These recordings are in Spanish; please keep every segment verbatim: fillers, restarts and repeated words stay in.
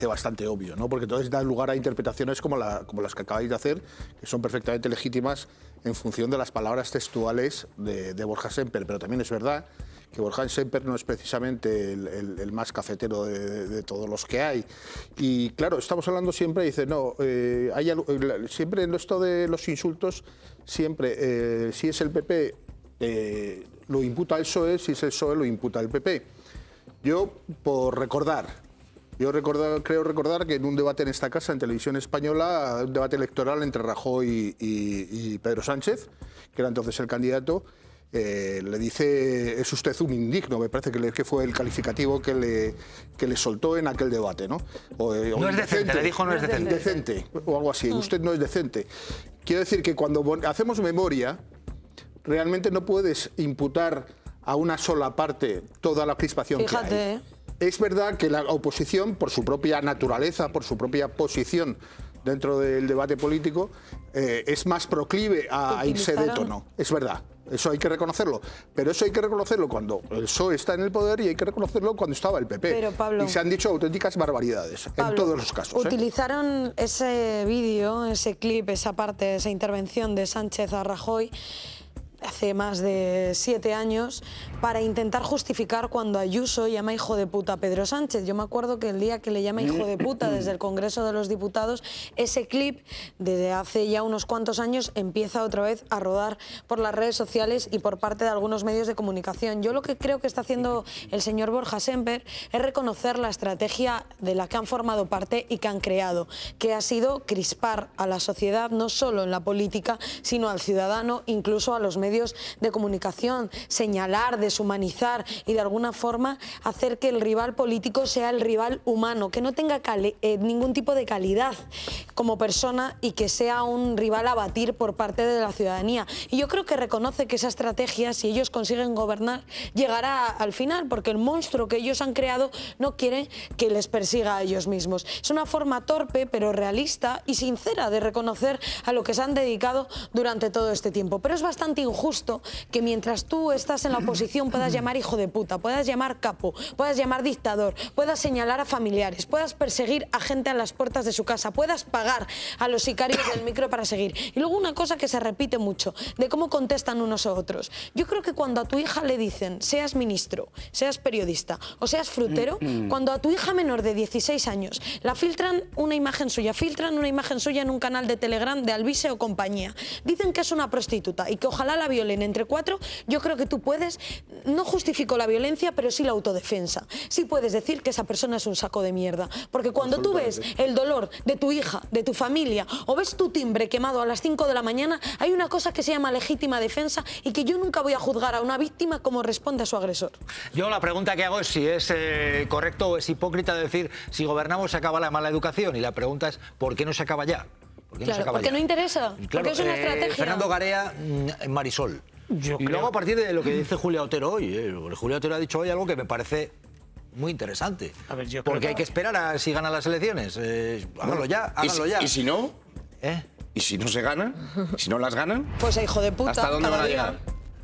bastante obvio, ¿no? Porque entonces da lugar a interpretaciones como, la, como las que acabáis de hacer, que son perfectamente legítimas en función de las palabras textuales de, de Borja Semper. Pero también es verdad que Borja Semper no es precisamente el, el, el más cafetero de, de, de todos los que hay. Y claro, estamos hablando siempre, dice, no, eh, hay, siempre en esto de los insultos, siempre, eh, si es el P P, eh, lo imputa el P S O E, si es el P S O E, lo imputa el P P. Yo, por recordar, yo recordar, creo recordar que en un debate en esta casa, en Televisión Española, un debate electoral entre Rajoy y, y, y Pedro Sánchez, que era entonces el candidato, eh, le dice, es usted un indigno, me parece que, le, que fue el calificativo que le, que le soltó en aquel debate, ¿no? O, eh, no es decente, le dijo no es decente. Decente, o algo así, usted no es decente. Quiero decir que cuando hacemos memoria, realmente no puedes imputar a una sola parte toda la crispación Fíjate, que hay. ¿eh? Es verdad que la oposición, por su propia naturaleza, por su propia posición dentro del debate político, eh, es más proclive a irse de tono. Es verdad, eso hay que reconocerlo. Pero eso hay que reconocerlo cuando el P S O E está en el poder y hay que reconocerlo cuando estaba el P P. Pero, Pablo, y se han dicho auténticas barbaridades, Pablo, en todos los casos. Utilizaron ¿eh? ese vídeo, ese clip, esa parte, esa intervención de Sánchez a Rajoy hace más de siete años para intentar justificar cuando Ayuso llama hijo de puta a Pedro Sánchez. Yo me acuerdo que el día que le llama hijo de puta desde el Congreso de los Diputados, ese clip desde hace ya unos cuantos años empieza otra vez a rodar por las redes sociales y por parte de algunos medios de comunicación. Yo lo que creo que está haciendo el señor Borja Semper es reconocer la estrategia de la que han formado parte y que han creado, que ha sido crispar a la sociedad, no solo en la política, sino al ciudadano, incluso a los medios de comunicación, señalar, deshumanizar y de alguna forma hacer que el rival político sea el rival humano, que no tenga cali eh, ningún tipo de calidad como persona y que sea un rival a batir por parte de la ciudadanía. Y yo creo que reconoce que esa estrategia, si ellos consiguen gobernar, llegará al final, porque el monstruo que ellos han creado no quiere que les persiga a ellos mismos. Es una forma torpe, pero realista y sincera de reconocer a lo que se han dedicado durante todo este tiempo. Pero es bastante injusto justo que mientras tú estás en la oposición puedas llamar hijo de puta, puedas llamar capo, puedas llamar dictador, puedas señalar a familiares, puedas perseguir a gente a las puertas de su casa, puedas pagar a los sicarios del micro para seguir. Y luego una cosa que se repite mucho, de cómo contestan unos a otros. Yo creo que cuando a tu hija le dicen, seas ministro, seas periodista o seas frutero, cuando a tu hija menor de dieciséis años la filtran una imagen suya, filtran una imagen suya en un canal de Telegram de Alvise o compañía, dicen que es una prostituta y que ojalá la violen entre cuatro, yo creo que tú puedes, no justifico la violencia, pero sí la autodefensa. Sí puedes decir que esa persona es un saco de mierda, porque cuando tú ves el dolor de tu hija, de tu familia, o ves tu timbre quemado a las cinco de la mañana, hay una cosa que se llama legítima defensa y que yo nunca voy a juzgar a una víctima como responde a su agresor. Yo la pregunta que hago es si es eh, correcto o es hipócrita decir si gobernamos se acaba la mala educación, y la pregunta es ¿por qué no se acaba ya? ¿Por qué claro, no se acaba porque ya? no interesa, Claro, porque es una eh, estrategia. Fernando Garea, Marisol. Yo y creo... luego a partir de lo que dice Julia Otero hoy, eh, Julia Otero ha dicho hoy algo que me parece muy interesante. A ver, yo porque creo... hay que esperar a si ganan las elecciones. Eh, háganlo bueno, ya, háganlo ¿y si, ya. ¿Y si no? ¿Eh? ¿Y si no se ganan? ¿Si no las ganan? Pues hijo de puta. ¿Hasta dónde van a llegar?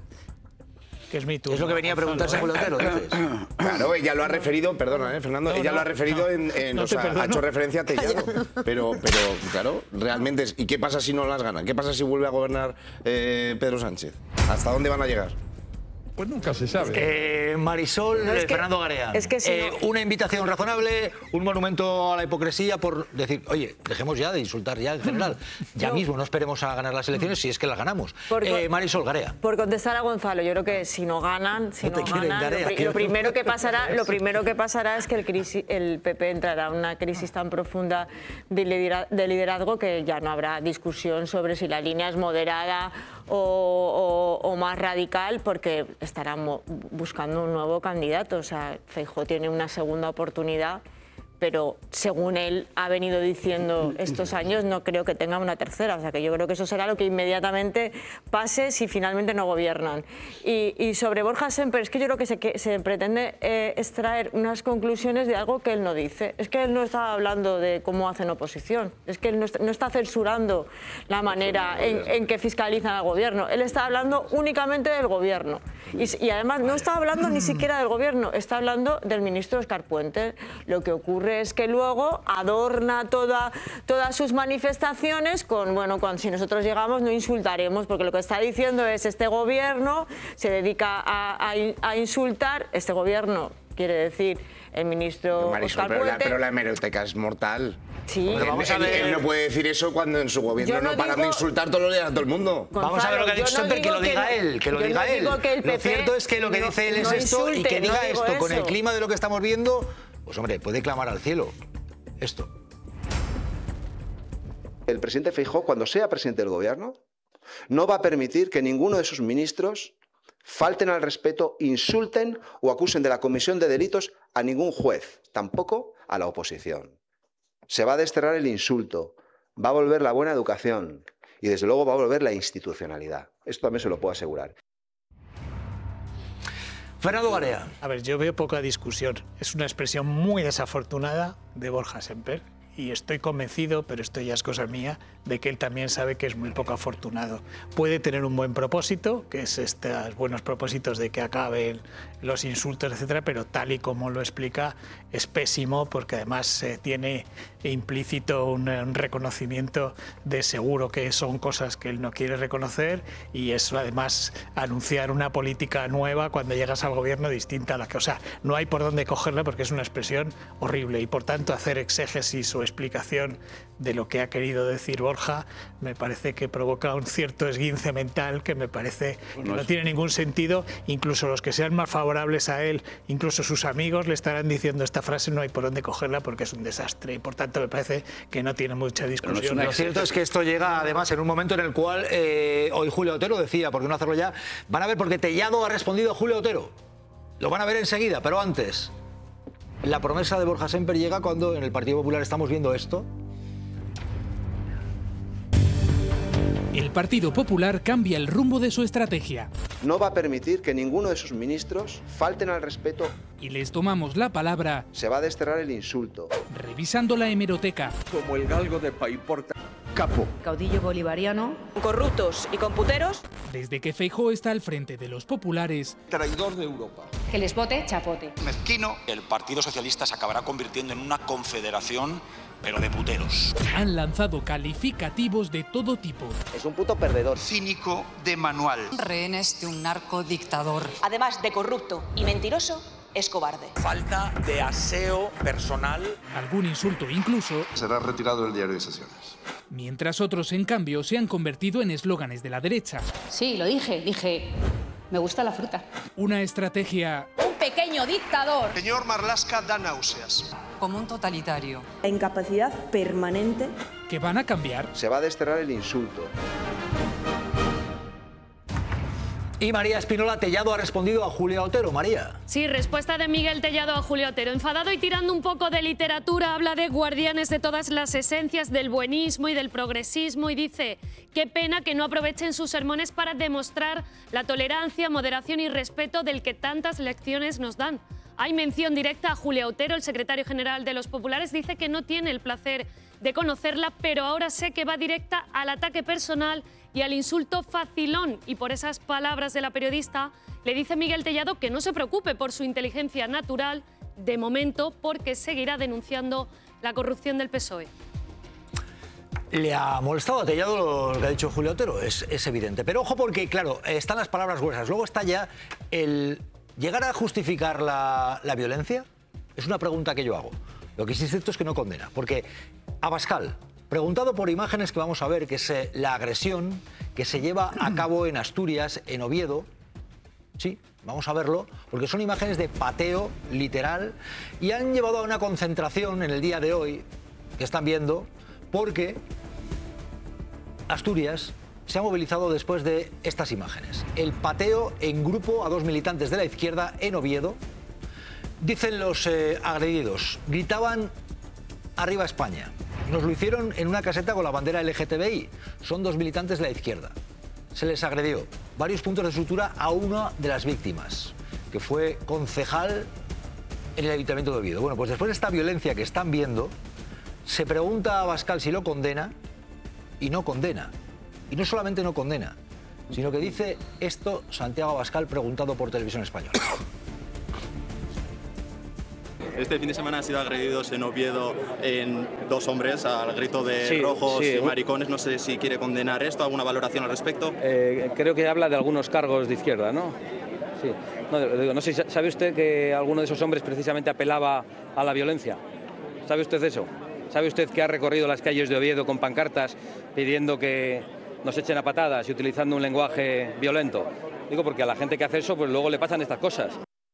Que es mi turno. Es lo que venía a preguntarse Julia Otero, dices. Claro, ella lo ha referido, perdona, ¿eh, Fernando, No, ella no, lo ha referido no, en, en no o sea, perdono. ha hecho referencia a Tellado. Pero, pero, claro, realmente, es, ¿y qué pasa si no las ganan? ¿Qué pasa si vuelve a gobernar eh, Pedro Sánchez? ¿Hasta dónde van a llegar? Pues nunca se sabe. Eh, Marisol, No, es que- Fernando Garea. es que si eh, no- Una invitación razonable, un monumento a la hipocresía por decir, oye, dejemos ya de insultar ya en general. Ya Yo- mismo no esperemos a ganar las elecciones si es que las ganamos. Por co- Eh, Marisol Garea. Por contestar a Gonzalo, yo creo que si no ganan, si No no, te quieren, ganan, Garea, lo, pri- que- lo primero que pasará, lo primero que pasará es que el, crisis, el P P entrará en una crisis tan profunda de, lidera- de liderazgo que ya no habrá discusión sobre si la línea es moderada o, o- o más radical, porque estarán mo- buscando un nuevo candidato. O sea, Feijóo tiene una segunda oportunidad, pero según él ha venido diciendo estos años, no creo que tenga una tercera. O sea, que yo creo que eso será lo que inmediatamente pase si finalmente no gobiernan. Y, y sobre Borja Semper, es que yo creo que se, que se pretende eh, extraer unas conclusiones de algo que él no dice. Es que él no está hablando de cómo hacen oposición. Es que él no está, no está censurando la manera en, en que fiscalizan al gobierno. Él está hablando únicamente del gobierno. Y, y además no está hablando ni siquiera del gobierno, está hablando del ministro Oscar Puente. Lo que ocurre ocurre es que luego adorna toda, todas sus manifestaciones con, bueno, con si nosotros llegamos no insultaremos, porque lo que está diciendo es este gobierno se dedica a, a, a insultar, este gobierno quiere decir el ministro Marisol, Óscar pero, la, Puente. pero la hemeroteca es mortal. Sí. Él, vamos a él- ver. él no puede decir eso cuando en su gobierno Yo no no, paran digo- de insultar todos los días a todo el mundo. Vamos a ver lo que ha Gonzalo, dicho yo no Semper, que lo digo diga que- él, que lo yo no diga él. digo que el Lo P P cierto es que lo que no- dice él es no esto y que insulte, diga no digo esto con el eso. clima de lo que estamos viendo, pues hombre, puede clamar al cielo. Esto. El presidente Feijóo, cuando sea presidente del gobierno, no va a permitir que ninguno de sus ministros falten al respeto, insulten o acusen de la comisión de delitos a ningún juez, tampoco a la oposición. Se va a desterrar el insulto, va a volver la buena educación y desde luego va a volver la institucionalidad. Esto también se lo puedo asegurar. Fernando Garea. A ver, yo veo poca discusión. Es una expresión muy desafortunada de Borja Semper y estoy convencido, pero esto ya es cosa mía, de que él también sabe que es muy poco afortunado. Puede tener un buen propósito, que es estos buenos propósitos de que acaben los insultos, etcétera, pero tal y como lo explica es pésimo, porque además eh, tiene implícito un, un reconocimiento de seguro que son cosas que él no quiere reconocer, y eso además anunciar una política nueva cuando llegas al gobierno distinta a la que, o sea, no hay por dónde cogerla porque es una expresión horrible, y por tanto hacer exégesis o explicación de lo que ha querido decir Borja me parece que provoca un cierto esguince mental que me parece que no tiene ningún sentido. Incluso los que sean más favorables a él, incluso sus amigos, le estarán diciendo esta frase no hay por dónde cogerla porque es un desastre, y por tanto me parece que no tiene mucha discusión. Lo cierto es que esto llega además en un momento en el cual eh, hoy Julio Otero decía, ¿por qué no hacerlo ya? Van a ver porque Tellado ha respondido a Julio Otero. Lo van a ver enseguida, pero antes. La promesa de Borja Semper llega cuando en el Partido Popular estamos viendo esto. El Partido Popular cambia el rumbo de su estrategia No va a permitir que ninguno de sus ministros falten al respeto. y les tomamos la palabra Se va a desterrar el insulto. revisando la hemeroteca. Como el galgo de Paiporta. Capo. Caudillo bolivariano. Corruptos y computeros. Desde que Feijóo está al frente de los populares, Traidor de Europa. Que les vote chapote. Mezquino. El Partido Socialista se acabará convirtiendo en una confederación, pero de puteros. han lanzado calificativos de todo tipo. Es un puto perdedor. Cínico de manual. Rehenes de un narcodictador. Además de corrupto y mentiroso, es cobarde. Falta de aseo personal. Algún insulto incluso, Será retirado del diario de sesiones. mientras otros en cambio se han convertido en eslóganes de la derecha. Sí, lo dije. Dije, me gusta la fruta. Una estrategia Un pequeño dictador. Señor Marlaska da náuseas. Como un totalitario. La incapacidad permanente. que van a cambiar. Se va a desterrar el insulto. Y María Espinola Tellado ha respondido a Julio Otero. María. Sí, respuesta de Miguel Tellado a Julio Otero. Enfadado y tirando un poco de literatura, habla de guardianes de todas las esencias del buenismo y del progresismo y dice, qué pena que no aprovechen sus sermones para demostrar la tolerancia, moderación y respeto del que tantas lecciones nos dan. Hay mención directa a Julio Otero, el secretario general de los Populares, dice que no tiene el placer de conocerla, pero ahora sé que va directa al ataque personal y al insulto facilón. Y por esas palabras de la periodista, le dice Miguel Tellado que no se preocupe por su inteligencia natural, de momento, porque seguirá denunciando la corrupción del P S O E. Le ha molestado a Tellado lo que ha dicho Julio Otero, es, es evidente. Pero ojo porque, claro, están las palabras gruesas. Luego está ya el llegar a justificar la, la violencia. Es una pregunta que yo hago. Lo que sí es cierto es que no condena. Porque Abascal, preguntado por imágenes que vamos a ver, que es eh, la agresión que se lleva a cabo en Asturias, en Oviedo. Sí, vamos a verlo, porque son imágenes de pateo literal y han llevado a una concentración en el día de hoy, que están viendo, porque Asturias se ha movilizado después de estas imágenes. El pateo en grupo a dos militantes de la izquierda en Oviedo. Dicen los eh, agredidos, gritaban arriba España. Nos lo hicieron en una caseta con la bandera L G T B I. Son dos militantes de la izquierda. Se les agredió varios puntos de sutura a una de las víctimas, que fue concejal en el Ayuntamiento de Oviedo. Bueno, pues después de esta violencia que están viendo, se pregunta a Abascal si lo condena y no condena. Y no solamente no condena, sino que dice esto Santiago Abascal preguntado por Televisión Española. Este fin de semana han sido agredidos en Oviedo en dos hombres al grito de Sí, rojos sí. y maricones. No sé si quiere condenar esto, alguna valoración al respecto. Eh, creo que habla de algunos cargos de izquierda, ¿no? Sí. No, digo, no sé, ¿sabe usted que alguno de esos hombres precisamente apelaba a la violencia? ¿Sabe usted eso? ¿Sabe usted que ha recorrido las calles de Oviedo con pancartas pidiendo que nos echen a patadas y utilizando un lenguaje violento? Digo porque a la gente que hace eso, pues luego le pasan estas cosas.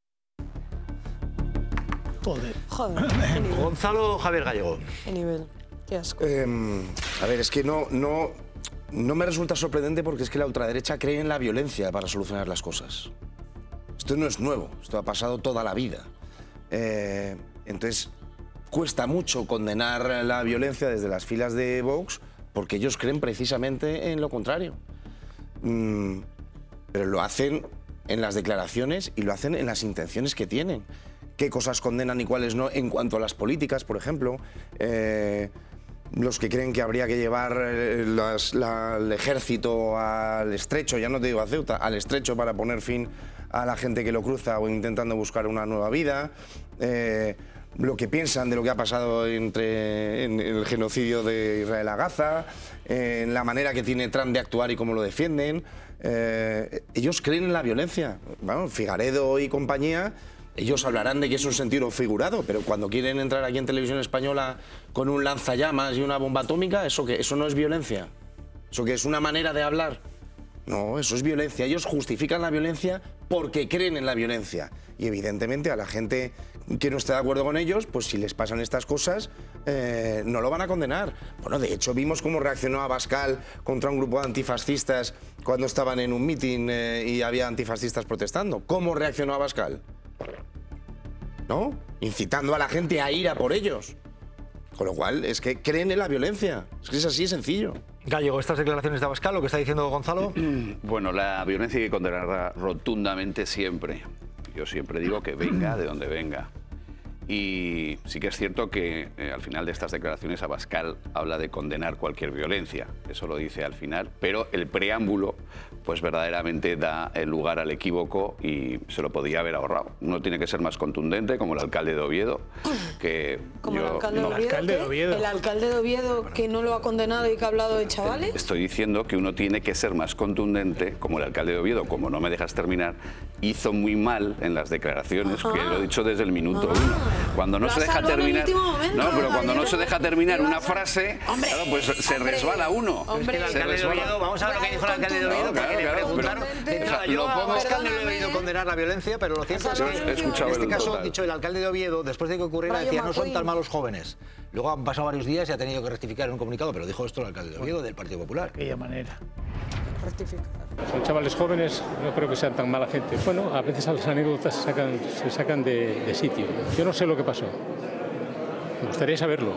Joder. Joder. Gonzalo Javier Gallego. Qué nivel. Qué asco. Eh, a ver, es que no, no, no me resulta sorprendente porque es que la ultraderecha cree en la violencia para solucionar las cosas. Esto no es nuevo, esto ha pasado toda la vida. Eh, entonces, cuesta mucho condenar la violencia desde las filas de Vox porque ellos creen precisamente en lo contrario. Mm, pero lo hacen en las declaraciones y lo hacen en las intenciones que tienen. Qué cosas condenan y cuáles no en cuanto a las políticas, por ejemplo. Eh, los que creen que habría que llevar eh, las, la, el ejército al estrecho, ya no te digo a Ceuta, al estrecho para poner fin a la gente que lo cruza o intentando buscar una nueva vida. Eh, lo que piensan de lo que ha pasado entre, en el genocidio de Israel a Gaza, eh, en la manera que tiene Trump de actuar y cómo lo defienden. Eh, ellos creen en la violencia. Bueno, Figaredo y compañía, ellos hablarán de que es un sentido figurado, pero cuando quieren entrar aquí en Televisión Española con un lanzallamas y una bomba atómica, ¿eso qué? ¿Eso no es violencia? ¿Eso qué es una manera de hablar? No, eso es violencia. Ellos justifican la violencia porque creen en la violencia. Y evidentemente a la gente que no esté de acuerdo con ellos, pues si les pasan estas cosas, eh, no lo van a condenar. Bueno, de hecho vimos cómo reaccionó Abascal contra un grupo de antifascistas cuando estaban en un mitin eh, y había antifascistas protestando. ¿Cómo reaccionó Abascal? ¿No? Incitando a la gente a ir a por ellos. Con lo cual, es que creen en la violencia. Es que es así de sencillo. Gallego, estas declaraciones de Abascal, lo que está diciendo Gonzalo. Bueno, la violencia hay que condenarla rotundamente siempre. Yo siempre digo que venga de donde venga. Y sí que es cierto que eh, al final de estas declaraciones Abascal habla de condenar cualquier violencia, eso lo dice al final, pero el preámbulo pues verdaderamente da el lugar al equívoco y se lo podía haber ahorrado. Uno tiene que ser más contundente, como el alcalde de Oviedo, que Como yo el alcalde de no- Oviedo, ¿qué? El alcalde de Oviedo que no lo ha condenado y que ha hablado de chavales. Estoy diciendo que uno tiene que ser más contundente, como el alcalde de Oviedo, como no me dejas terminar, hizo muy mal en las declaraciones, Ajá. que lo he dicho desde el minuto uno. Cuando no Lo se ha deja salvado en el terminar, último momento, no, pero cuando no Javier. se deja terminar ¿Qué una vas a- frase, Hombre, claro, pues se hombre, resbala uno. hombre. El Se alcalde de resbala. Oviedo, vamos a ver lo que dijo el alcalde de Oviedo, No, claro, porque le claro, preguntaron. pero- De entrada, o sea, yo lo a pongo- Abascal no le he oído condenar la violencia, pero lo cierto es que He escuchado en este el caso, total. dicho el alcalde de Oviedo, después de que ocurriera, Rayo decía, no son McQueen. tan malos jóvenes. Luego han pasado varios días y ha tenido que rectificar en un comunicado, pero dijo esto el alcalde de Oviedo del Partido Popular. De aquella manera. Rectificar. Son chavales jóvenes, no creo que sean tan mala gente. Bueno, a veces las anécdotas se sacan, se sacan de, de sitio. Yo no sé lo que pasó. Me gustaría saberlo.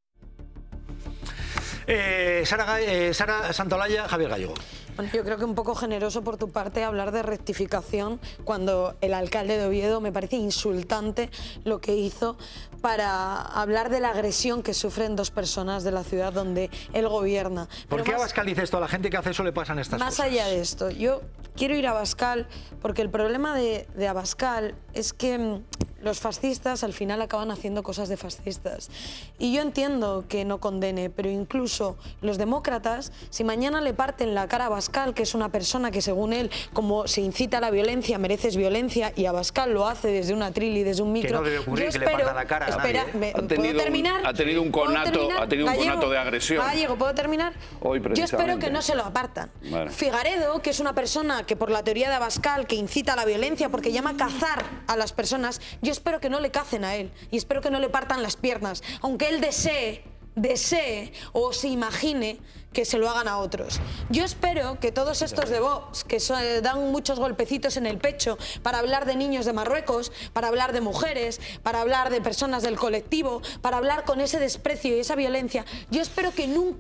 Eh, Sara, Ga- eh, Sara Santolaya, Javier Gallego. Bueno, yo creo que un poco generoso por tu parte hablar de rectificación cuando el alcalde de Oviedo me parece insultante lo que hizo para hablar de la agresión que sufren dos personas de la ciudad donde él gobierna. ¿Por Pero qué más- Abascal dice esto? A la gente que hace eso le pasan estas Más cosas. allá de esto, yo quiero ir a Abascal porque el problema de, de Abascal es que mm, los fascistas al final acaban haciendo cosas de fascistas. Y yo entiendo que no condene, pero incluso los demócratas, si mañana le parten la cara a Abascal, que es una persona que según él, como se incita a la violencia, mereces violencia, y Abascal lo hace desde un atril y desde un micro. no debe ocurrir yo que le espero, partan la cara a espera, nadie, ¿eh? me- Ha ¿puedo tenido un- terminar? ha tenido un ¿Puedo conato- terminar? ha tenido un Gallego, conato de agresión. Gallego, ¿puedo terminar? Hoy, Yo espero precisamente. que no se lo apartan. Vale. Figaredo, que es una persona que por la teoría de Abascal, que incita a la violencia porque llama a cazar a las personas, yo espero que no le cacen a él y espero que no le partan las piernas, aunque él desee, desee o se imagine que se lo hagan a otros. Yo espero que todos estos de Vox, que so- eh, dan muchos golpecitos en el pecho para hablar de niños de Marruecos, para hablar de mujeres, para hablar de personas del colectivo, para hablar con ese desprecio y esa violencia, yo espero que nunca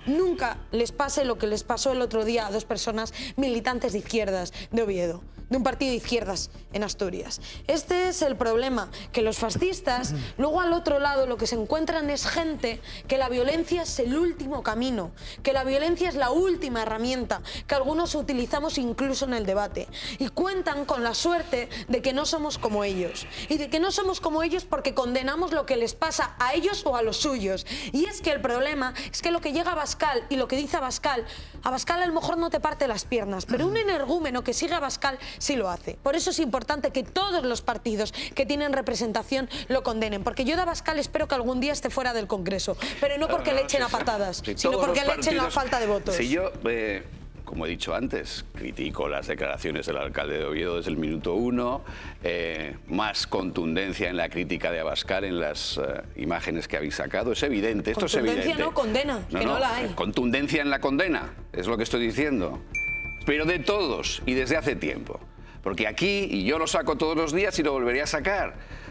nunca les pase lo que les pasó el otro día a dos personas militantes de izquierdas de Oviedo, de un partido de izquierdas en Asturias. Este es el problema, que los fascistas, luego al otro lado lo que se encuentran es gente que la violencia es el último camino, que la violencia es la última herramienta, que algunos utilizamos incluso en el debate, y cuentan con la suerte de que no somos como ellos, y de que no somos como ellos porque condenamos lo que les pasa a ellos o a los suyos. Y es que el problema es que lo que llega a Abascal y lo que dice Abascal, Abascal a lo mejor no te parte las piernas, pero un energúmeno que sigue a Abascal sí lo hace. Por eso es importante que todos los partidos que tienen representación lo condenen, porque yo de Abascal espero que algún día esté fuera del Congreso, pero no porque no, no, le echen si a patadas, si sino porque le echen la partidos, falta de votos. Si yo, eh, como he dicho antes, critico las declaraciones del alcalde de Oviedo desde el minuto uno, eh, más contundencia en la crítica de Abascal en las uh, imágenes que habéis sacado, es evidente, esto es evidente. Contundencia no, condena, no, que no, no la hay. Contundencia en la condena, es lo que estoy diciendo, pero de todos y desde hace tiempo. Porque aquí, y yo lo saco todos los días y lo volveré a sacar,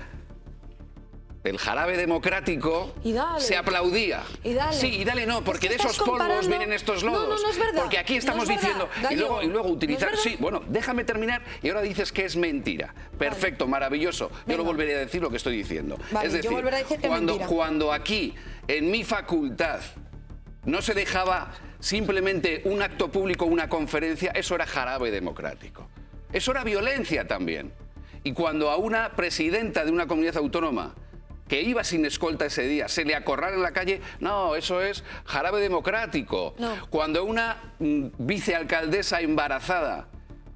el jarabe democrático se aplaudía. Y dale. Sí, y dale no, porque es que de esos polvos comparando... vienen estos lodos. No, no, no es verdad. Porque aquí estamos no es diciendo... Verdad, y, luego, y luego utilizar... ¿No es sí, bueno, déjame terminar y ahora dices que es mentira. Perfecto, vale. Maravilloso. Yo Venga. lo volveré a decir lo que estoy diciendo. Vale, es decir, yo volveré a decir que cuando, mentira. cuando aquí, en mi facultad, no se dejaba simplemente un acto público, una conferencia, eso era jarabe democrático. Eso era violencia también. Y cuando a una presidenta de una comunidad autónoma que iba sin escolta ese día, se le acorrala en la calle, no, eso es jarabe democrático. No. Cuando una mm, vicealcaldesa embarazada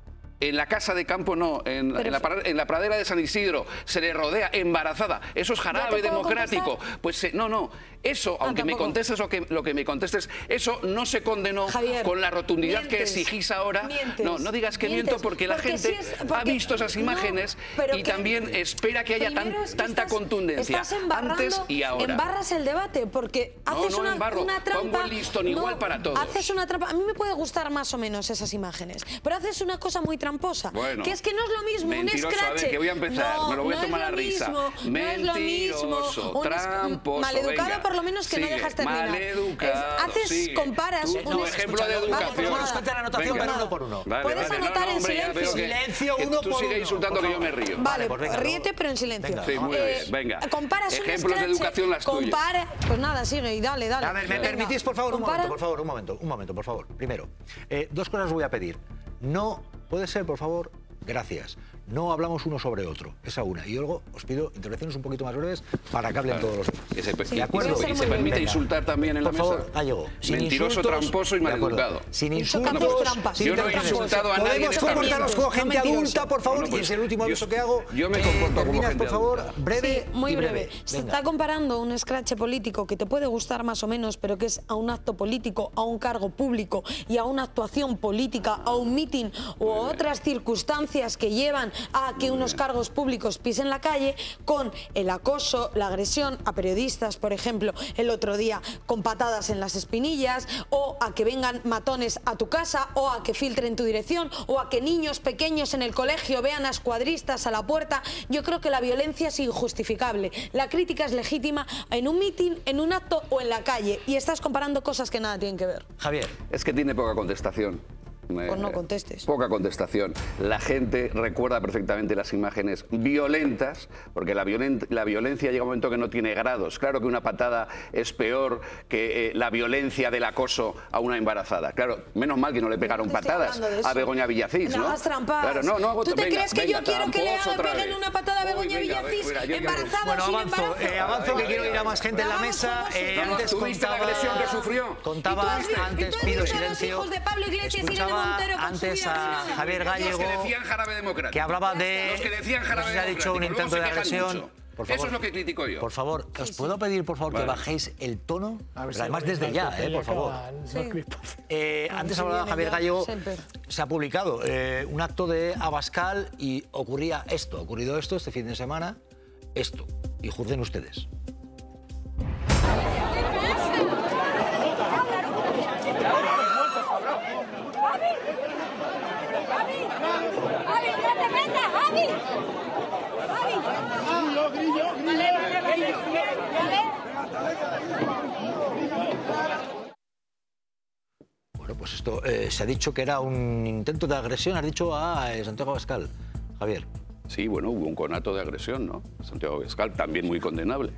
en la casa de campo, no, en, en, la, en la pradera de San Isidro, se le rodea embarazada, eso es jarabe democrático. Pues eh, no, no, eso, ah, aunque tampoco. me contestes lo que, lo que me contestes, eso no se condenó Javier, con la rotundidad mientes, que exigís ahora. Mientes, no, no digas que mientes, miento porque, porque la gente si es, porque, ha visto esas imágenes no, y también espera que haya tan, es que tanta estás, contundencia estás antes y ahora. Embarras el debate porque haces no, no una, embarro, una trampa. Pongo el listón no, igual para todos. Haces una trampa. A mí me puede gustar más o menos esas imágenes, pero haces una cosa muy tramposa. Bueno, que es que no es lo mismo mentiroso, un scratch. A ver, que voy a empezar, no, me lo voy no a tomar es a risa. Mismo, Mentiroso, no es lo mismo. tramposo. Maleducado venga, por lo menos que sigue, no dejas terminar. Maleducado, es, haces, sigue. comparas. Tú, un no, ejemplo de educación. Vale, nos cuenta la anotación, pero uno por uno. Vale, Puedes vale, anotar no, no, en hombre, silencio. Que, silencio que uno tú por sigues uno. insultando que yo me río. Vale, pues venga, ríete pero en silencio. Venga, sí, muy eh, bien, venga. Comparas ejemplos un de educación las tuyas. Compara, pues nada, sigue y dale, dale. A ver, ¿me venga. permitís, por favor, un Compara. momento, por favor, un momento, un momento, por favor. Primero, eh, dos cosas os voy a pedir. No, puede ser, por favor, gracias. No hablamos uno sobre otro, esa una. Y luego os pido intervenciones un poquito más breves para que hablen vale. todos los demás. Que se, sí, ¿De acuerdo? ¿Y se permite Venga. insultar también en por la mesa? Por favor, Gallego. Sin Mentiroso, insultos, tramposo y maleducado. Sin insultos. insultos. Yo no he insultado a nadie. Podemos comportarnos como gente no adulta, por favor, bueno, pues, y es el último aviso yo, que hago. Yo me eh, comporto como terminas, gente por favor, adulta. breve Sí, muy y breve. breve. Se Venga. está comparando un scratch político que te puede gustar más o menos, pero que es a un acto político, a un cargo público y a una actuación política, a un mitin o a otras circunstancias que llevan a que unos cargos públicos pisen la calle, con el acoso, la agresión a periodistas, por ejemplo, el otro día con patadas en las espinillas, o a que vengan matones a tu casa, o a que filtren tu dirección, o a que niños pequeños en el colegio vean a escuadristas a la puerta. Yo creo que la violencia es injustificable. La crítica es legítima en un mitin, en un acto o en la calle, y estás comparando cosas que nada tienen que ver. Javier. Es que tiene poca contestación. Pues no contestes. Poca contestación. La gente recuerda perfectamente las imágenes violentas, porque la, violen la violencia llega un momento que no tiene grados. Claro que una patada es peor que eh, la violencia del acoso a una embarazada. Claro, menos mal que no le pegaron no patadas a Begoña Villacís, ¿no? No hagas trampas. Claro, no, no hago ¿Tú te venga, crees que venga, yo quiero que le peguen vez. una patada a Begoña Uy, venga, Villacís venga, yo embarazada bueno, o sin avanzo, embarazo? eh, avanzo Venga, que quiero ir a venga. más gente en la Vamos, mesa. José. Eh, No, no, antes ¿tú viste la contaba, agresión que sufrió? Contaba, ¿Y tú has vi- antes y tú has pido visto a los silencio. hijos de Pablo Iglesias y Irene Escuchaba Montero con su antes vida a privada? Javier Los Gallego, que decían jarabe democrático. que hablaba de... Los que decían jarabe no sé si ha dicho un democrático. intento de Luego se quejan agresión. mucho. Por favor, Eso es lo que critico yo. Por favor, ¿os puedo pedir, por favor, Vale. que bajéis el tono? A ver Pero además si desde ya, eh, por favor. Eh, antes hablaba Javier Gallego, se ha publicado eh, un acto de Abascal y ocurría esto, ha ocurrido esto este fin de semana, esto, y juzguen ustedes. pues esto eh, se ha dicho que era un intento de agresión, has dicho a eh, Santiago Abascal. Javier. Sí, bueno, hubo un conato de agresión, ¿no? Santiago Abascal, también muy condenable.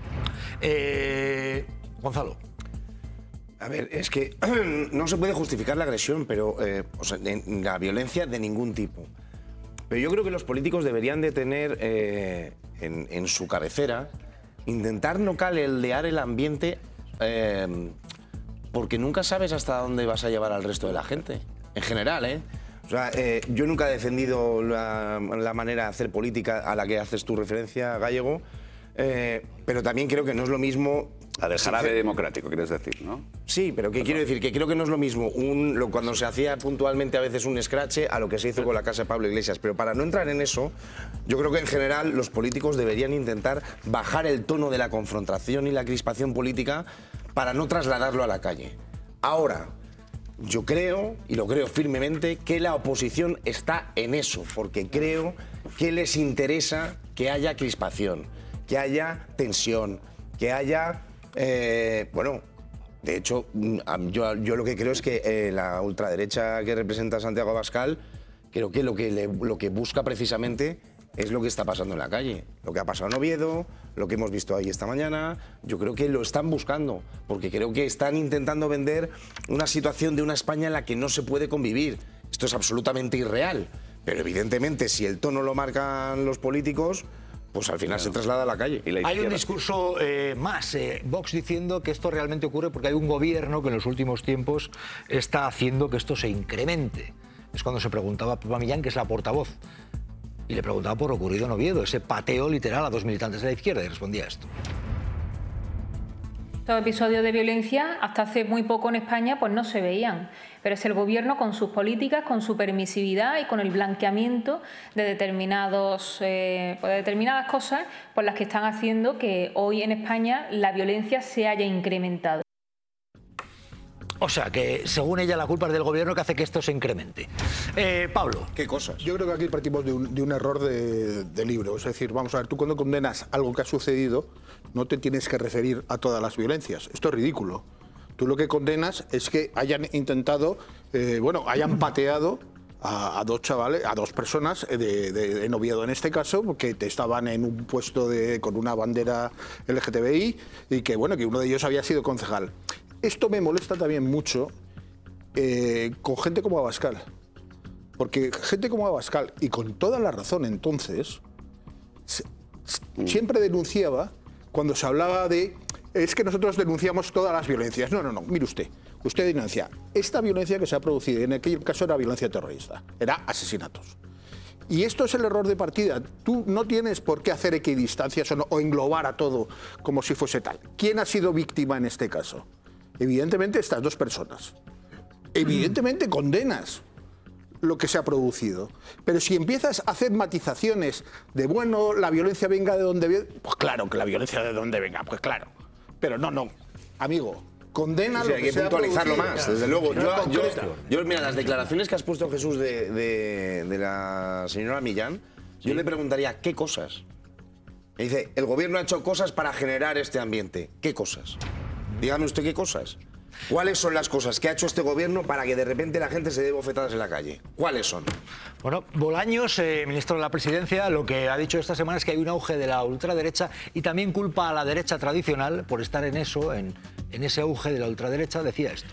Eh, Gonzalo. A ver, es que no se puede justificar la agresión, pero eh, o sea, de, la violencia de ningún tipo. Pero yo creo que los políticos deberían de tener eh, en, en su cabecera, intentar no caldear el ambiente, eh, porque nunca sabes hasta dónde vas a llevar al resto de la gente, en general, ¿eh? O sea, eh, yo nunca he defendido la, la manera de hacer política a la que haces tu referencia, Gallego, eh, pero también creo que no es lo mismo... A del jarabe democrático, quieres decir, ¿no? Sí, pero ¿qué quiero decir? Que creo que no es lo mismo un, lo, cuando se hacía puntualmente a veces un escrache a lo que se hizo con la casa de Pablo Iglesias. Pero para no entrar en eso, yo creo que en general los políticos deberían intentar bajar el tono de la confrontación y la crispación política para no trasladarlo a la calle. Ahora, yo creo, y lo creo firmemente, que la oposición está en eso, porque creo que les interesa que haya crispación, que haya tensión, que haya... Eh, bueno, de hecho, yo, yo lo que creo es que eh, la ultraderecha que representa Santiago Abascal, creo que lo que, le, lo que busca precisamente es lo que está pasando en la calle. Lo que ha pasado en Oviedo, lo que hemos visto ahí esta mañana, yo creo que lo están buscando, porque creo que están intentando vender una situación de una España en la que no se puede convivir. Esto es absolutamente irreal, pero evidentemente si el tono lo marcan los políticos... pues al final claro. se traslada a la calle. Y la hay un discurso eh, más, eh, Vox diciendo que esto realmente ocurre porque hay un gobierno que en los últimos tiempos está haciendo que esto se incremente. Es cuando se preguntaba a Pepa Millán, que es la portavoz, y le preguntaba por lo ocurrido en Oviedo, ese pateo literal a dos militantes de la izquierda, y respondía esto. Estos episodios de violencia hasta hace muy poco en España pues no se veían, pero es el gobierno con sus políticas, con su permisividad y con el blanqueamiento de, determinados, eh, de determinadas cosas por las que están haciendo que hoy en España la violencia se haya incrementado. O sea, que según ella la culpa es del gobierno que hace que esto se incremente. Eh, Pablo. ¿Qué cosas? Yo creo que aquí partimos de un, de un error de, de libro. Es decir, vamos a ver, tú cuando condenas algo que ha sucedido, no te tienes que referir a todas las violencias. Esto es ridículo. Tú lo que condenas es que hayan intentado, eh, bueno, hayan pateado a, a dos chavales, a dos personas de, de, en Oviedo en este caso, que estaban en un puesto de, con una bandera L G T B I y que, bueno, que uno de ellos había sido concejal. Esto me molesta también mucho eh, con gente como Abascal, porque gente como Abascal, y con toda la razón entonces, se, siempre denunciaba cuando se hablaba de, es que nosotros denunciamos todas las violencias. No, no, no, mire usted, usted denuncia esta violencia que se ha producido, en aquel caso era violencia terrorista, era asesinatos. Y esto es el error de partida. Tú no tienes por qué hacer equidistancias o, no, o englobar a todo como si fuese tal. ¿Quién ha sido víctima en este caso? Evidentemente estas dos personas. Evidentemente condenas lo que se ha producido. Pero si empiezas a hacer matizaciones de, bueno, la violencia venga de donde venga, pues claro que la violencia de donde venga, pues claro. Pero no, no, amigo, condena sí, lo hay que, que se puntualizarlo ha más, desde luego. No Yo, yo, concreto. yo, mira, las declaraciones que has puesto, Jesús, de, de, de la señora Millán, sí. yo le preguntaría, ¿qué cosas? Me dice, el gobierno ha hecho cosas para generar este ambiente. ¿Qué cosas? Dígame usted qué cosas. ¿Cuáles son las cosas que ha hecho este gobierno para que de repente la gente se dé bofetadas en la calle? ¿Cuáles son? Bueno, Bolaños, eh, ministro de la Presidencia, lo que ha dicho esta semana es que hay un auge de la ultraderecha y también culpa a la derecha tradicional por estar en eso, en, en ese auge de la ultraderecha. Decía esto.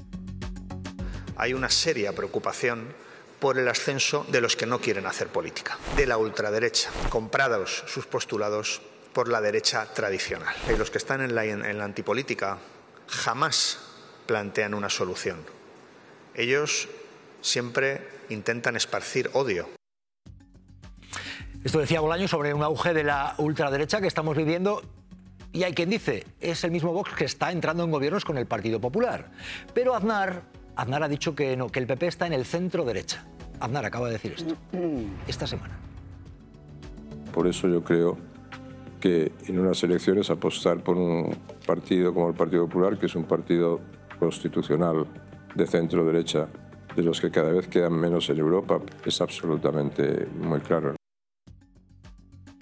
Hay una seria preocupación por el ascenso de los que no quieren hacer política, de la ultraderecha, comprados sus postulados por la derecha tradicional. Y los que están en la, en la antipolítica jamás plantean una solución. Ellos siempre intentan esparcir odio. Esto decía Bolaños sobre un auge de la ultraderecha que estamos viviendo y hay quien dice, es el mismo Vox que está entrando en gobiernos con el Partido Popular. Pero Aznar, Aznar ha dicho que no, que el P P está en el centro derecha. Aznar acaba de decir esto esta semana. Por eso yo creo que en unas elecciones apostar por un partido como el Partido Popular, que es un partido constitucional de centro-derecha, de los que cada vez quedan menos en Europa, es absolutamente muy claro.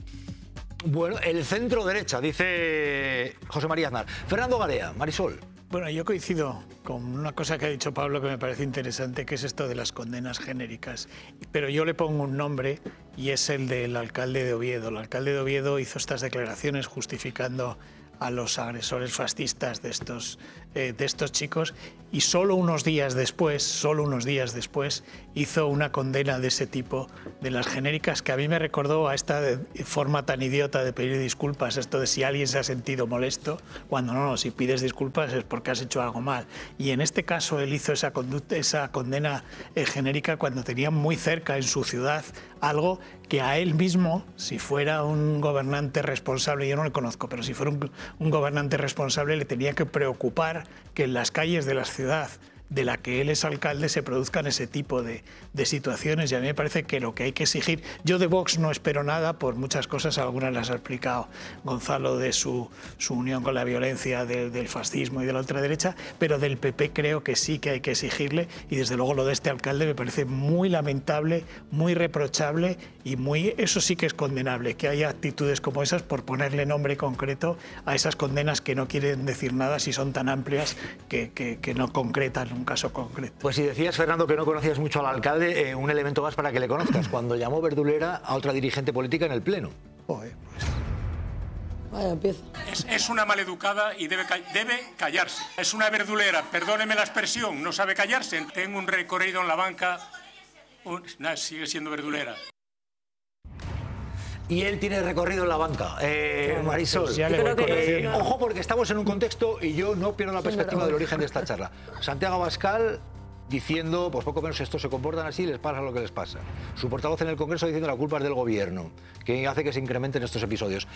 Bueno, el centro-derecha, dice José María Aznar. Fernando Garea, Marisol. Bueno, yo coincido con una cosa que ha dicho Pablo que me parece interesante, que es esto de las condenas genéricas. Pero yo le pongo un nombre y es el del alcalde de Oviedo. El alcalde de Oviedo hizo estas declaraciones justificando a los agresores fascistas de estos, eh, de estos chicos y solo unos días después, solo unos días después, hizo una condena de ese tipo, de las genéricas, que a mí me recordó a esta forma tan idiota de pedir disculpas, esto de si alguien se ha sentido molesto, cuando no, no, si pides disculpas es porque has hecho algo mal. Y en este caso él hizo esa, conducta, esa condena eh, genérica cuando tenía muy cerca en su ciudad algo que a él mismo, si fuera un gobernante responsable, yo no le conozco, pero si fuera un, un gobernante responsable le tenía que preocupar que en las calles de la ciudad de la que él es alcalde se produzcan ese tipo de, de situaciones, y a mí me parece que lo que hay que exigir, yo de Vox no espero nada por muchas cosas, algunas las ha explicado Gonzalo de su, su unión con la violencia de, del fascismo y de la ultraderecha, pero del P P creo que sí que hay que exigirle, y desde luego lo de este alcalde me parece muy lamentable, muy reprochable y muy, eso sí que es condenable, que haya actitudes como esas por ponerle nombre concreto a esas condenas que no quieren decir nada si son tan amplias que, que, que no concretan un caso concreto. Pues si decías, Fernando, que no conocías mucho al alcalde, eh, un elemento más para que le conozcas, cuando llamó verdulera a otra dirigente política en el Pleno. Joder, pues... Vaya empieza. Es, es una maleducada y debe, debe callarse. Es una verdulera, perdóneme la expresión, no sabe callarse. Tengo un recorrido en la banca, un, nah, sigue siendo verdulera. Y él tiene recorrido en la banca. Eh, Marisol, pues ya le voy eh, ojo porque estamos en un contexto y yo no pierdo la perspectiva del origen de esta charla. Santiago Abascal diciendo, pues poco menos estos se comportan así, les pasa lo que les pasa. Su portavoz en el Congreso diciendo la culpa es del gobierno, que hace que se incrementen estos episodios.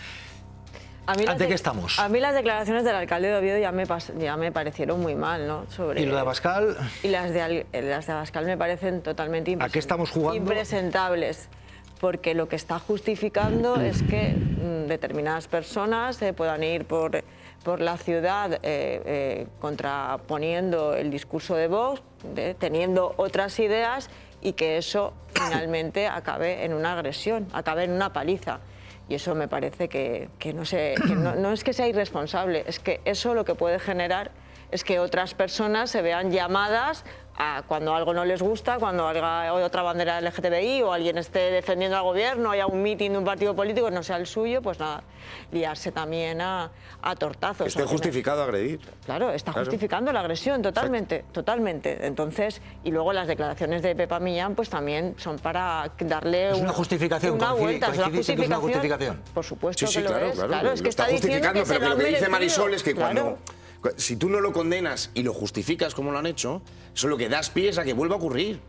A mí ¿Ante qué estamos? A mí las declaraciones del alcalde de Oviedo ya me, ya me parecieron muy mal, ¿no? Sobre, ¿Y lo de Abascal? Y las de, las de Abascal me parecen totalmente ¿A qué estamos jugando? impresentables. Porque lo que está justificando es que mm, determinadas personas eh, puedan ir por, por la ciudad eh, eh, contraponiendo el discurso de Vox, de, teniendo otras ideas, y que eso finalmente acabe en una agresión, acabe en una paliza. Y eso me parece que, que, no, sé, que no, no es que sea irresponsable, es que eso lo que puede generar es que otras personas se vean llamadas a, cuando algo no les gusta, cuando haya otra bandera L G T B I o alguien esté defendiendo al gobierno, haya un mitin de un partido político, no sea el suyo, pues nada, liarse también a, a tortazos. Esté justificado agredir. Claro, está Claro. justificando la agresión, totalmente, Exacto. totalmente. Entonces, y luego las declaraciones de Pepa Millán, pues también son para darle es una justificación, una vuelta, es una justificación. justificación. Es una justificación. Por supuesto Sí, sí, que lo claro, es. claro. Claro, es que lo está, está diciendo justificando, que se pero lo lo que han dice merecido. Marisol es que Claro. cuando... Si tú no lo condenas y lo justificas como lo han hecho, eso lo que das pie es a que vuelva a ocurrir.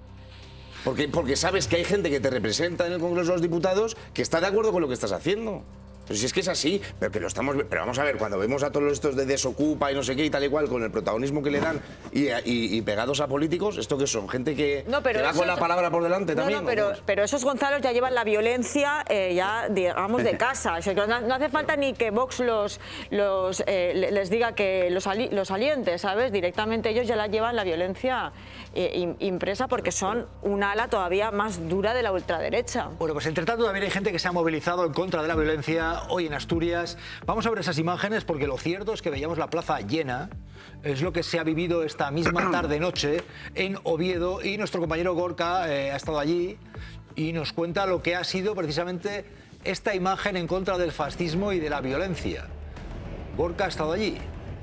Porque, porque sabes que hay gente que te representa en el Congreso de los Diputados que está de acuerdo con lo que estás haciendo. Pero si es que es así, pero que lo estamos, pero vamos a ver, cuando vemos a todos estos de Desocupa y no sé qué y tal y cual, con el protagonismo que le dan y, y, y pegados a políticos, ¿esto qué son? ¿Gente que, No, pero que va esos- con la palabra por delante No, también? no, pero, ¿o cómo? pero esos Gonzalos ya llevan la violencia, eh, ya digamos, de casa. O sea, que no, no hace falta ni que Vox los, los, eh, le- les diga que los, ali- los aliente, ¿sabes? Directamente ellos ya la llevan la violencia eh, im- impresa porque son un ala todavía más dura de la ultraderecha. Bueno, pues entre tanto también hay gente que se ha movilizado en contra de la violencia hoy en Asturias. Vamos a ver esas imágenes porque lo cierto es que veíamos la plaza llena. Es lo que se ha vivido esta misma tarde-noche en Oviedo y nuestro compañero Gorka eh, ha estado allí y nos cuenta lo que ha sido precisamente esta imagen en contra del fascismo y de la violencia. Gorka ha estado allí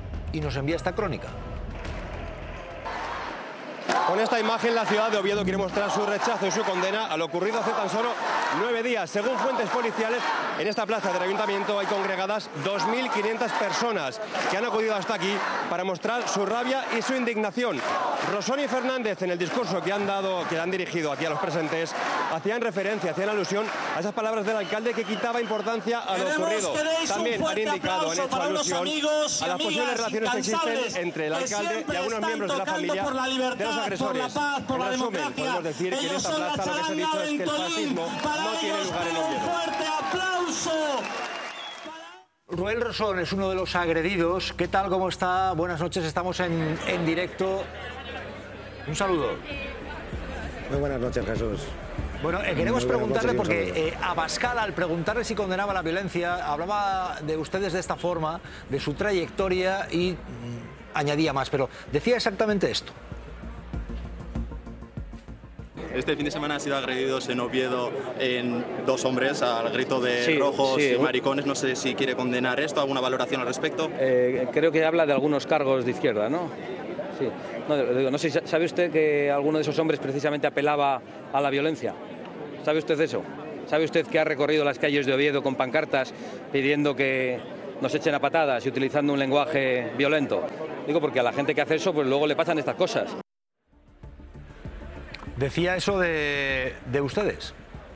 y nos envía esta crónica. Con esta imagen, la ciudad de Oviedo quiere mostrar su rechazo y su condena a lo ocurrido hace tan solo nueve días. Según fuentes policiales, en esta plaza del ayuntamiento hay congregadas dos mil quinientas personas que han acudido hasta aquí para mostrar su rabia y su indignación. Rosón y Fernández, en el discurso que han dado, que han dirigido aquí a los presentes, hacían referencia, hacían alusión a esas palabras del alcalde que quitaba importancia a lo ocurrido. También han indicado, han hecho alusión a las posibles relaciones que existen entre el alcalde y algunos miembros de la familia de los agresores. En resumen, podemos decir que en esta plaza lo que se ha dicho es que el fascismo no tiene lugar en Oviedo. ¡Fuerte aplauso! Ruel Rosón es uno de los agredidos. ¿Qué tal? ¿Cómo está? Buenas noches, estamos en, en directo. Un saludo. Muy buenas noches, Jesús. Bueno, eh, queremos Muy buenas preguntarle, noches y un porque eh, Abascal, al preguntarle si condenaba la violencia, hablaba de ustedes de esta forma, de su trayectoria y mm, añadía más, pero decía exactamente esto. Este fin de semana han sido agredidos en Oviedo en dos hombres al grito de Sí, rojos sí. y maricones. No sé si quiere condenar esto, alguna valoración al respecto. Eh, creo que habla de algunos cargos de izquierda, ¿no? Sí. No, digo, no sé, ¿sabe usted que alguno de esos hombres precisamente apelaba a la violencia? ¿Sabe usted eso? ¿Sabe usted que ha recorrido las calles de Oviedo con pancartas pidiendo que nos echen a patadas y utilizando un lenguaje violento? Digo, porque a la gente que hace eso, pues luego le pasan estas cosas. Decía eso de, de ustedes.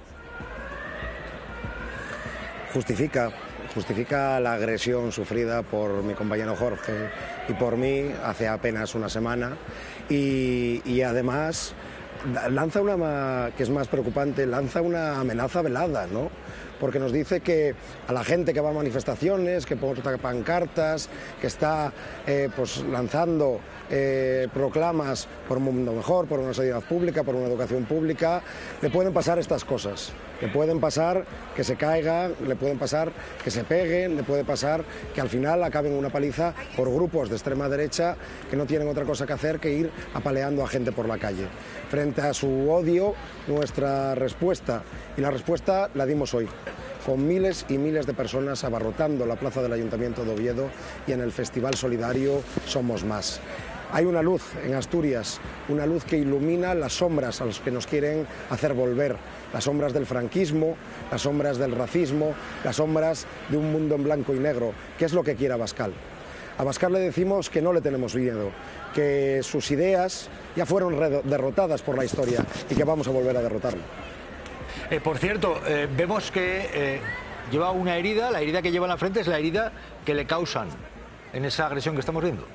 Justifica, justifica la agresión sufrida por mi compañero Jorge y por mí hace apenas una semana y, y además lanza una, que es más preocupante, lanza una amenaza velada, ¿no? Porque nos dice que a la gente que va a manifestaciones, que porta pancartas, que está eh, pues lanzando eh, proclamas por un mundo mejor, por una sanidad pública, por una educación pública, le pueden pasar estas cosas. Le pueden pasar que se caiga, le pueden pasar que se peguen, le puede pasar que al final acaben una paliza por grupos de extrema derecha que no tienen otra cosa que hacer que ir apaleando a gente por la calle. Frente a su odio, nuestra respuesta, y la respuesta la dimos hoy, con miles y miles de personas abarrotando la plaza del Ayuntamiento de Oviedo y en el Festival Solidario Somos Más. Hay una luz en Asturias, una luz que ilumina las sombras a los que nos quieren hacer volver, las sombras del franquismo, las sombras del racismo, las sombras de un mundo en blanco y negro, que es lo que quiere Abascal. A Abascal le decimos que no le tenemos miedo, que sus ideas ya fueron derrotadas por la historia y que vamos a volver a derrotarlo. Eh, por cierto, eh, vemos que eh, lleva una herida, la herida que lleva en la frente es la herida que le causan en esa agresión que estamos viendo.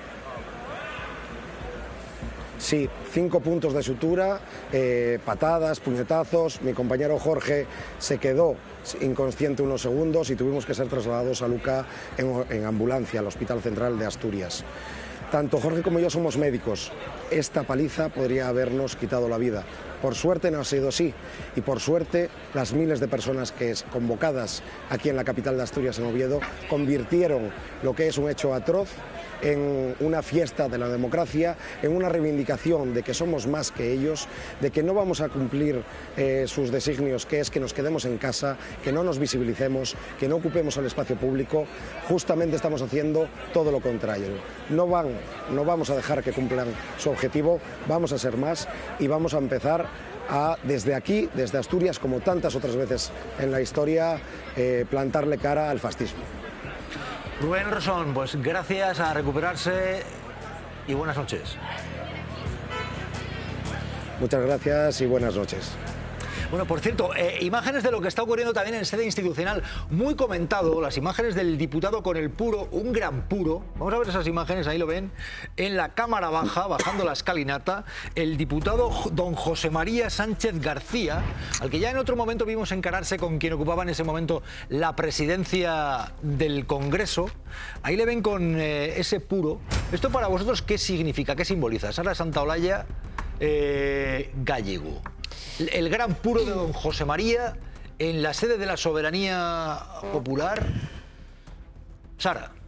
Sí, cinco puntos de sutura, eh, patadas, puñetazos. Mi compañero Jorge se quedó inconsciente unos segundos y tuvimos que ser trasladados a Luca en, en ambulancia al Hospital Central de Asturias. Tanto Jorge como yo somos médicos. Esta paliza podría habernos quitado la vida. Por suerte no ha sido así y por suerte las miles de personas que es convocadas aquí en la capital de Asturias, en Oviedo, convirtieron lo que es un hecho atroz en una fiesta de la democracia, en una reivindicación de que somos más que ellos, de que no vamos a cumplir eh, sus designios, que es que nos quedemos en casa, que no nos visibilicemos, que no ocupemos el espacio público. Justamente estamos haciendo todo lo contrario. No van, no vamos a dejar que cumplan su objetivo, vamos a ser más y vamos a empezar a, desde aquí, desde Asturias, como tantas otras veces en la historia, eh, plantarle cara al fascismo. Rubén Rosón, pues gracias, a recuperarse y buenas noches. Muchas gracias y buenas noches. Bueno, por cierto, eh, imágenes de lo que está ocurriendo también en sede institucional. Muy comentado, las imágenes del diputado con el puro, un gran puro. Vamos a ver esas imágenes, ahí lo ven. En la Cámara Baja, bajando la escalinata, el diputado don José María Sánchez García, al que ya en otro momento vimos encararse con quien ocupaba en ese momento la presidencia del Congreso. Ahí le ven con eh, ese puro. ¿Esto para vosotros qué significa, qué simboliza? Sara Santaolalla eh, gallego. El gran puro de don José María en la sede de la soberanía popular. Sara.